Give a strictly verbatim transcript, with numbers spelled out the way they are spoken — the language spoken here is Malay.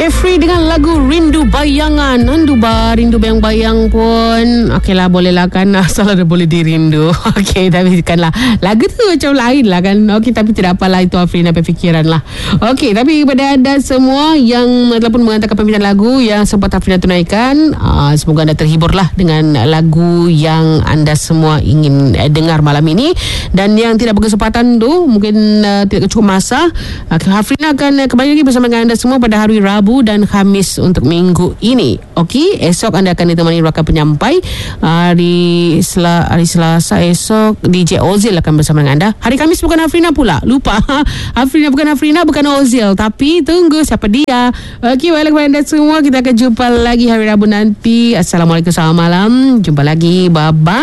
Jeffrey dengan lagu Rindu Bayangan. Rindu ba, rindu bayang-bayang pun. Okeylah, bolehlah kan. Asal ada boleh dirindu. Okey, tapi kan lah. Lagu tu macam lain lah kan. Okey, tapi tidak apalah, itu Afrin apa fikiran lah. Okey, tapi kepada anda semua yang telah pun menghantarkan permintaan lagu yang sempat Afrin tunaikan, uh, semoga anda terhibur lah dengan lagu yang anda semua ingin uh, dengar malam ini. Dan yang tidak berkesempatan tu, mungkin uh, tidak cukup masa, uh, Afrin akan uh, kembali lagi bersama dengan anda semua pada hari Rabu dan Khamis untuk minggu ini. Okey, esok anda akan ditemani rakan penyampai. Hari Sel- hari Selasa esok D J Ozil akan bersama dengan anda. Hari Khamis bukan Afrina pula. Lupa. Afrina bukan Afrina, bukan Ozil, tapi tunggu siapa dia. Okey, baiklah kepada anda semua, kita akan jumpa lagi hari Rabu nanti. Assalamualaikum, selamat malam. Jumpa lagi. Bye bye.